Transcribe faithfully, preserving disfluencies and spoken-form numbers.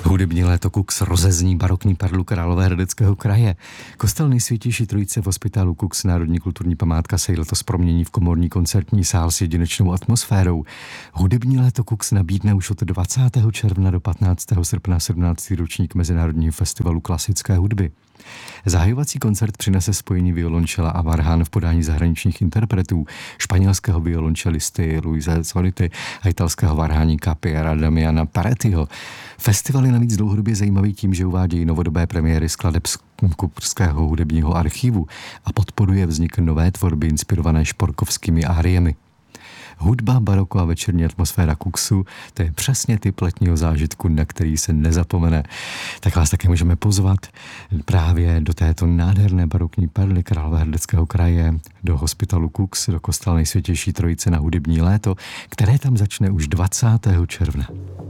Hudební léto Kux rozezní barokní perlu Královéhradeckého kraje. Kostel Nejsvětější Trojice v hospitálu Kux, národní kulturní památka, se letos promění v komorní koncertní sál s jedinečnou atmosférou. Hudební léto Kux nabídne už od dvacátého června do patnáctého srpna sedmnáctý ročník Mezinárodního festivalu klasické hudby. Zahajovací koncert přinese spojení violončela a varhán v podání zahraničních interpretů, španělského violončelisty Luise Zority a italského varháníka Piera Damiana Parettiho. Festival je navíc dlouhodobě zajímavý tím, že uvádějí novodobé premiéry skladeb z Kupského hudebního archivu a podporuje vznik nové tvorby inspirované šporkovskými áriemi. Hudba, baroko a večerní atmosféra Kuxu, to je přesně typ letního zážitku, na který se nezapomene. Tak vás také můžeme pozvat právě do této nádherné barokní perly Královéhradeckého kraje, do hospitalu Kux, do kostela Nejsvětější Trojice na hudební léto, které tam začne už dvacátého června.